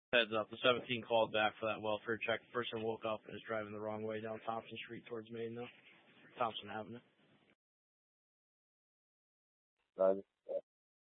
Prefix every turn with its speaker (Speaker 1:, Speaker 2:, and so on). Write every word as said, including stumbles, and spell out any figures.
Speaker 1: Heads up, the seventeen called back for that welfare check. The person woke up and is driving the wrong way down Thompson Street towards Maine, though. Thompson Avenue.
Speaker 2: Roger.